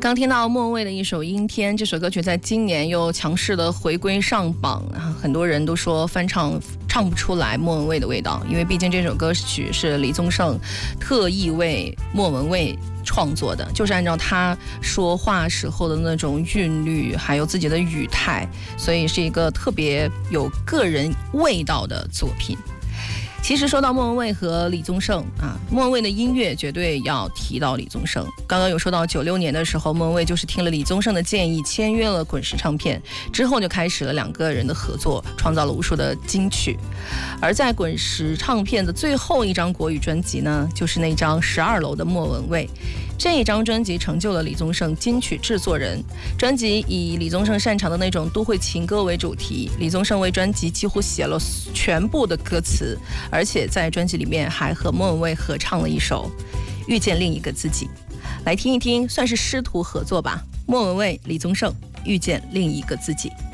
刚听到莫文蔚的一首《阴天》，这首歌曲在今年又强势的回归上榜，很多人都说翻唱唱不出来莫文蔚的味道，因为毕竟这首歌曲是李宗盛特意为莫文蔚创作的，就是按照他说话时候的那种韵律，还有自己的语态，所以是一个特别有个人味道的作品。其实说到莫文蔚和李宗盛莫文蔚的音乐绝对要提到李宗盛。刚刚有说到96年的时候，莫文蔚就是听了李宗盛的建议签约了滚石唱片，之后就开始了两个人的合作，创造了无数的金曲。而在滚石唱片的最后一张国语专辑呢，就是那张12楼的莫文蔚。这一张专辑成就了李宗盛金曲制作人，专辑以李宗盛擅长的那种都会情歌为主题，李宗盛为专辑几乎写了全部的歌词，而且在专辑里面还和莫文蔚合唱了一首《遇见另一个自己》，来听一听，算是师徒合作吧。莫文蔚、李宗盛，《遇见另一个自己》。